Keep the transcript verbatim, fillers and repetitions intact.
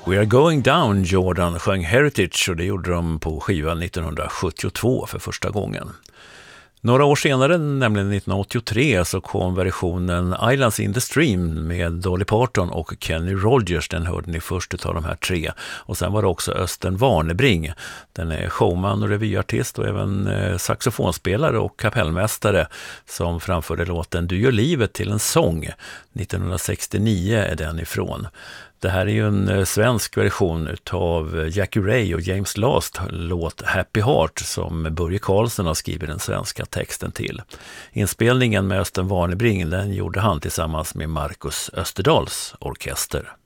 We are going down, Jordan sjöng Heritage, och det gjorde de på skivan nittonhundrasjuttiotvå för första gången. Några år senare, nämligen nittonhundraåttiotre, så kom versionen Islands in the Stream med Dolly Parton och Kenny Rogers. Den hörde ni först av de här tre. Och sen var det också Östen Warnerbring. Den är showman och revyartist och även eh, saxofonspelare och kapellmästare som framförde låten Du gör livet till en sång. nittonhundrasextionio är den ifrån. Det här är ju en svensk version av Jackie Ray och James Last låt Happy Heart som Börje Karlsson har skrivit den svenska texten till. Inspelningen med Östen Warnerbring, den gjorde han tillsammans med Marcus Österdals orkester.